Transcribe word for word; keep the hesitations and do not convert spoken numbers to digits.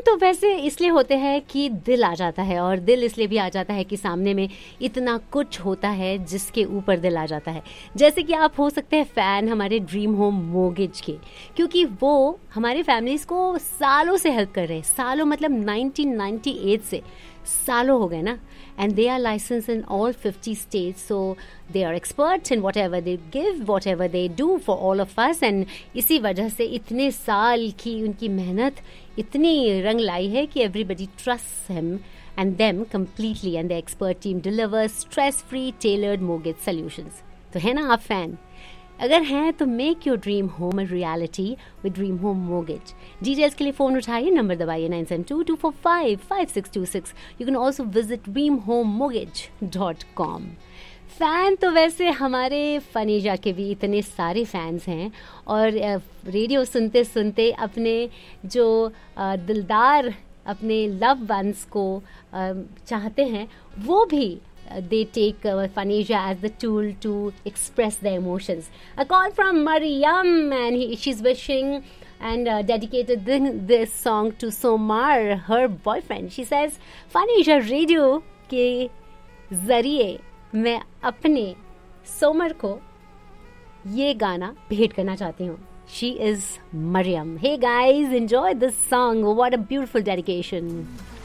तो वैसे इसलिए होते हैं कि दिल आ जाता है, और दिल इसलिए भी आ जाता है कि सामने में इतना कुछ होता है जिसके ऊपर दिल आ जाता है। जैसे कि आप हो सकते हैं फ़ैन हमारे ड्रीम होम मोर्गेज के, क्योंकि वो हमारे फैमिलीज़ को सालों से हेल्प कर रहे हैं। सालों मतलब नाइनटीन नाइंटी एट से सालों हो गए ना। And they are licence in all fifty states, so they are experts in what ever they give, what ever they do for all of us. And इसी वजह से इतने साल की उनकी मेहनत इतनी रंग लाई है कि everybody trust him and them completely, and the expert team delivers stress-free tailored mortgage solutions. तो है ना आप फैन? अगर हैं तो make your dream home a reality with dream home mortgage. Details के लिए फ़ोन उठाइए, नंबर दबाइए nine seven to to four five five six to six. You can also visit dream home mortgage dot com. Fan तो वैसे हमारे फनीजा के भी इतने सारे फैंस हैं, और रेडियो सुनते सुनते अपने जो दिलदार अपने लव वंस को चाहते हैं, वो भी they take uh, Faneja as the tool to express their emotions. A call from Mariam, and he, she's wishing and uh, dedicated this, this song to Somar, her boyfriend. She says, Faneja radio के ज़रिए मैं अपने Somer को ये गाना भेंट करना चाहती हूँ. She is Mariam. Hey guys, enjoy this song. What a beautiful dedication.